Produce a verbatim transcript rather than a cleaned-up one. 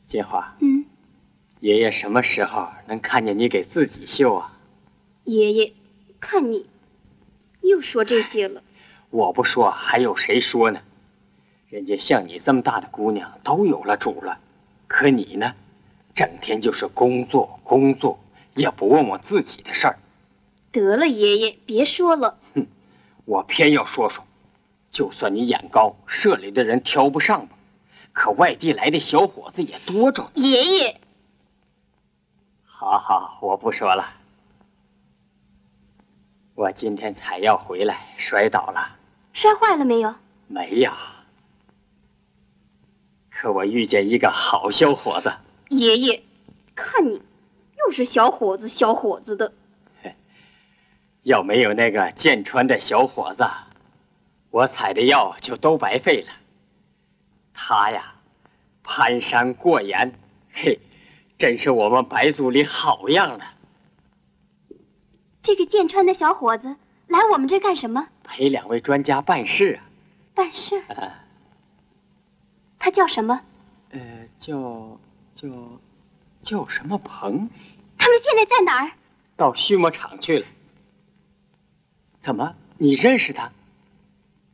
金花， 嗯， 爷爷什么时候能看见你给自己绣啊？ 爷爷，看你又说这些了。 我不说，还有谁说呢？人家像你这么大的姑娘都有了主了，可你呢，整天就是工作工作，也不问我自己的事儿。 得了，爷爷，别说了。 哼，我偏要说说，就算你眼高，社里的人挑不上吧，可外地来的小伙子也多着呢。 爷爷， 好好，我不说了。我今天采药回来摔倒了。 摔坏了没有？ 没有。可我遇见一个好小伙子。 爷爷，看你又是小伙子小伙子的。 要没有那个剑川的小伙子，我采的药就都白费了。他呀，攀山过岩，嘿，真是我们白族里好样的。 这个剑川的小伙子来我们这干什么？ 陪两位专家办事啊。 办事？ 啊、 他叫什么？ 呃，叫叫叫什么鹏？ 他们现在在哪儿？ 到畜牧场去了。怎么，你认识他？